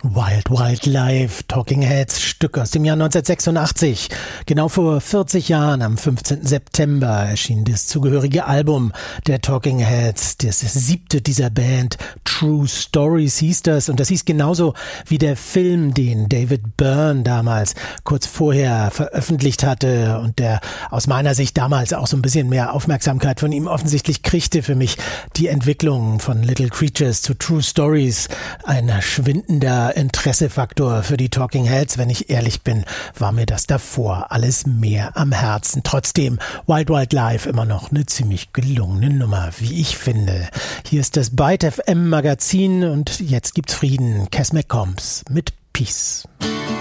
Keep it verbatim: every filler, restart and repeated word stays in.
Wild Wild Life, Talking Heads, Stück aus dem Jahr neunzehnhundertsechsundachtzig. Genau vor vierzig Jahren, am fünfzehnten September, erschien das zugehörige Album der Talking Heads, das siebte dieser Band. True Stories hieß das, und das hieß genauso wie der Film, den David Byrne damals kurz vorher veröffentlicht hatte und der aus meiner Sicht damals auch so ein bisschen mehr Aufmerksamkeit von ihm offensichtlich kriegte. Für mich die Entwicklung von Little Creatures zu True Stories ein schwindender Interessefaktor für die Talking Heads. Wenn ich ehrlich bin, war mir das davor alles mehr am Herzen. Trotzdem, Wild Wild Life immer noch eine ziemlich gelungene Nummer, wie ich finde. Hier ist das Byte F M Magazin und jetzt gibt's Frieden. Cass McCombs mit Peace.